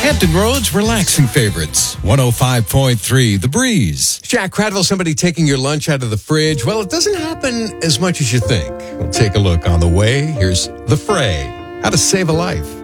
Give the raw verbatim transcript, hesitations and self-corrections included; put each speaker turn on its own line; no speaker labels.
Hampton Roads relaxing favorites. one oh five point three The Breeze. Jack Cradville, somebody taking your lunch out of the fridge. Well, it doesn't happen as much as you think. We'll take a look on the way. Here's The Fray. How to save a life.